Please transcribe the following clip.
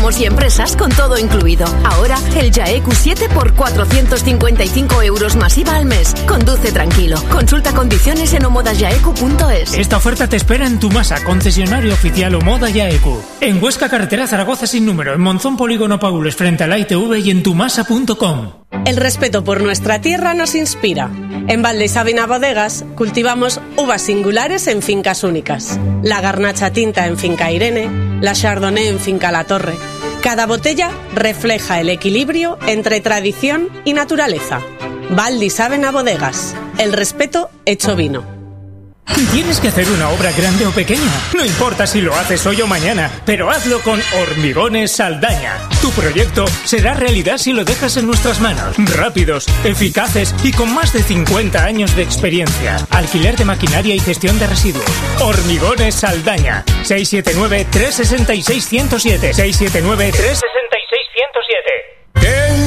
autónomos y empresas con todo incluido. Ahora, el Yaeku 7 por 455 € más IVA al mes. Conduce tranquilo. Consulta condiciones en omodayaeku.es. Esta oferta te espera en Tumasa, concesionario oficial Omoda Yaeku. En Huesca, carretera Zaragoza sin número. En Monzón, polígono Paules, frente a la ITV y en tumasa.com. El respeto por nuestra tierra nos inspira. En Valde y Sabina Bodegas cultivamos uvas singulares en fincas únicas. La Garnacha Tinta en Finca Irene, la Chardonnay en Finca La Torre. Cada botella refleja el equilibrio entre tradición y naturaleza. Valde y Sabina Bodegas. El respeto hecho vino. ¿Tienes que hacer una obra grande o pequeña? No importa si lo haces hoy o mañana, pero hazlo con Hormigones Saldaña. Tu proyecto será realidad si lo dejas en nuestras manos. Rápidos, eficaces y con más de 50 años de experiencia. Alquiler de maquinaria y gestión de residuos. Hormigones Saldaña. 679-366-107. 679-366-107.